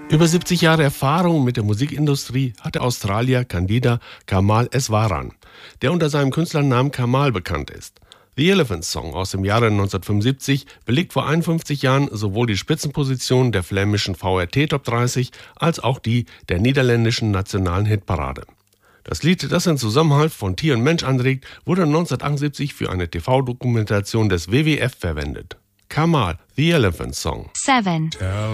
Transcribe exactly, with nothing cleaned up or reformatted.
Über siebzig Jahre Erfahrung mit der Musikindustrie hat der Australier Candida Kamal Eswaran, der unter seinem Künstlernamen Kamal bekannt ist. The Elephant Song aus dem Jahre neunzehnhundertfünfundsiebzig belegt vor einundfünfzig Jahren sowohl die Spitzenposition der flämischen V R T Top dreißig als auch die der niederländischen nationalen Hitparade. Das Lied, das den Zusammenhalt von Tier und Mensch anregt, wurde neunzehnhundertachtundsiebzig für eine T V-Dokumentation des W W F verwendet. Kamal, The Elephant Song. seven.